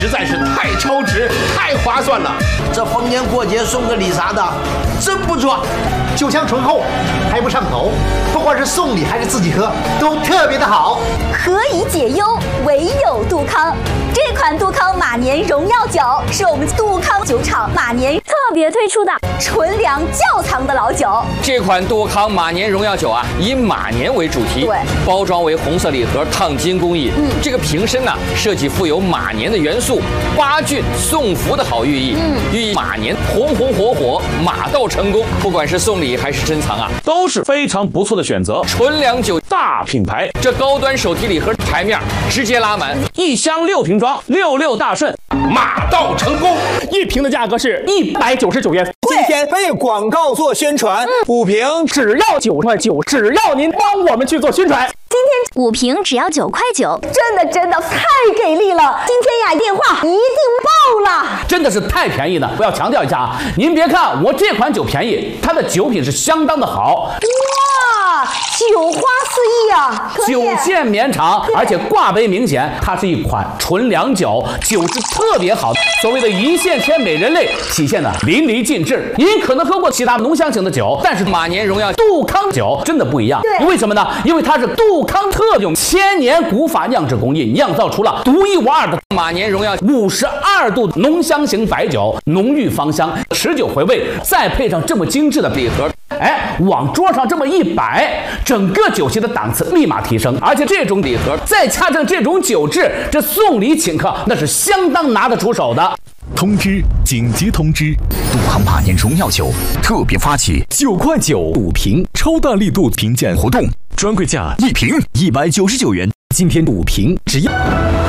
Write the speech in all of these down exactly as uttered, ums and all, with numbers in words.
实在是太超值、太划算了。 这逢年过节送个礼啥的，真不错。 酒香醇厚，还不上头，不管是送礼还是自己喝，都特别的好。 何以解忧，唯有杜康。这款杜康马年荣耀酒是我们杜康酒厂马年特别推出的纯粮窖藏的老酒。 这款杜康马年荣耀酒啊，以马年为主题， 对， 包装为红色礼盒，烫金工艺。嗯，这个瓶身呢，设计富有马年的元素，八骏送福的好寓意。嗯，寓意马年红红火火，马到成功。不管是送礼还是珍藏啊， 都是非常不错的选择。 纯粮酒大品牌， 这高端手提礼盒台面直接拉满， 一箱六瓶装，六六大顺， 马到成功。 一瓶的价格是一百九十九元。 今天为广告做宣传，五瓶只要九块九，只要您帮我们去做宣传。 今天五瓶只要九块九，真的真的太给力了！今天呀，电话一定爆了， 真的是太便宜了。我要强调一下啊，您别看我这款酒便宜，它的酒品是相当的好。 哇，酒花四溢啊！ 酒线绵长，而且挂杯明显，它是一款纯粮酒，酒质特别好。所谓的一线牵美人泪，体现的淋漓尽致。您可能喝过其他浓香型的酒，但是马年荣耀杜康酒真的不一样。为什么呢？因为它是杜康特用千年古法酿制工艺，酿造出了独一无二的马年荣耀五十二度浓香型白酒，浓郁芳香，持久回味，再配上这么精致的礼盒，哎，往桌上这么一摆，整个酒席的档次立马提升。而且这种礼盒再加上这种酒质，这送礼请客那是相当拿得出手的。 通知！紧急通知！杜康马年荣耀酒特别发起九块九五瓶超大力度评鉴活动，专柜价一瓶一百九十九元。今天五瓶只要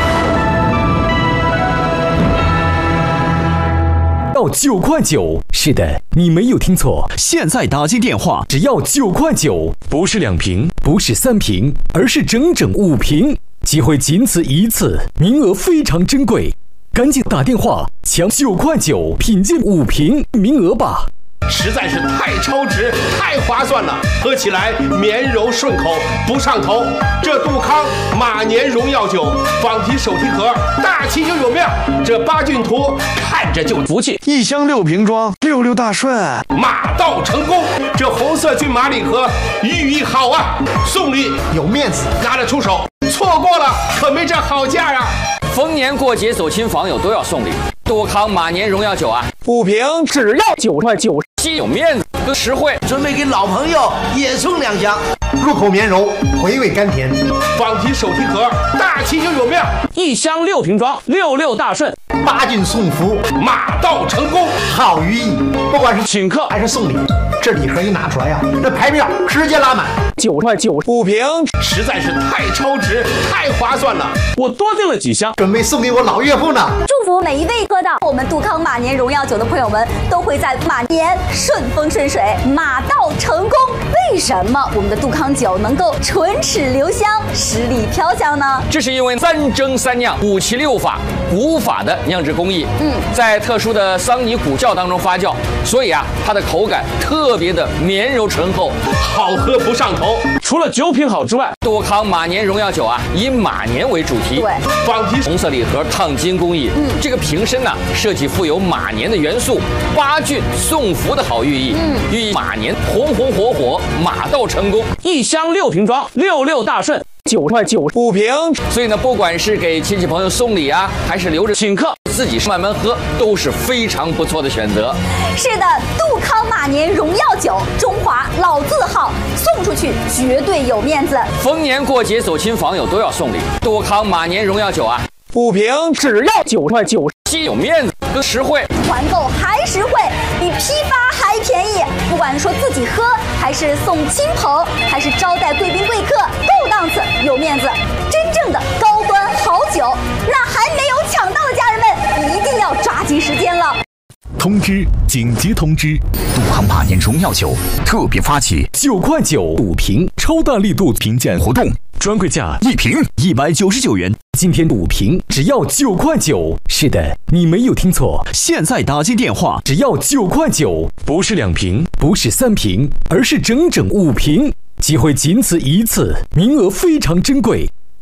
要九块九。是的，你没有听错，现在打进电话只要九块九，不是两瓶，不是三瓶，而是整整五瓶。机会仅此一次，名额非常珍贵。赶紧打电话抢九块九品鉴五瓶名额吧！ 实在是太超值、太划算了，喝起来绵柔顺口，不上头。这杜康马年荣耀酒仿提手提盒，大气又有面，这八骏图看着就服气。 一箱六瓶装，六六大顺， 马到成功。这红色骏马礼盒寓意好啊，送礼有面子， 拿得出手。错过了可没这好价啊！ 逢年过节走亲访友都要送礼，杜康马年荣耀酒啊， 五瓶只要九块九， 既有面子又实惠。 准备给老朋友也送两箱， 入口绵柔，回味甘甜。 仿提手提盒，大气又有面， 一箱六瓶装，六六大顺， 八骏送福， 马到成功， 好寓意。不管是请客还是送礼，这礼盒一拿出来呀、啊，这牌面直接拉满。 九块九五瓶， 实在是太超值、太划算了。 我多订了几箱， 准备送给我老岳父呢。 祝福每一位喝到我们杜康马年荣耀酒的朋友们，都会在马年顺风顺水，马到成功。为什么我们的杜康酒能够唇齿留香、十里飘香呢？ 这是因为三蒸三酿、五七六法古法的酿制工艺，嗯，在特殊的桑泥古窖当中发酵，所以啊，它的口感特别的绵柔醇厚， 好喝不上头。 除了酒品好之外， 杜康马年荣耀酒啊，以马年为主题， 对， 仿提红色礼盒，烫金工艺。嗯，这个瓶身呢，设计富有马年的元素，八骏送福的好寓意。嗯，寓意马年红红火火，马到成功。 一箱六瓶装，六六大顺，九块九五瓶。 所以呢，不管是给亲戚朋友送礼啊，还是留着请客，自己慢慢喝，都是非常不错的选择。 是的，杜康马年荣耀酒，中华老字号，送出去绝对有面子。 逢年过节走亲访友都要送礼，杜康马年荣耀酒啊， 五瓶只要九块九， 既有面子又实惠， 团购还实惠，比批发还便宜。不管说自己喝，还是送亲朋，还是招待贵宾贵客，够档次，有面子。真正的高端好酒，那还没有抢到的家人们，一定要抓紧时间了。 通知！紧急通知！杜康马年荣耀酒特别发起九块九五瓶超大力度评鉴活动，专柜价一瓶一百九十九元。今天五瓶只要九块九。是的，你没有听错，现在打进电话只要九块九，不是两瓶，不是三瓶，而是整整五瓶。机会仅此一次，名额非常珍贵。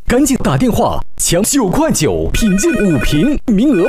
赶紧打电话抢九块九品鉴五瓶名额。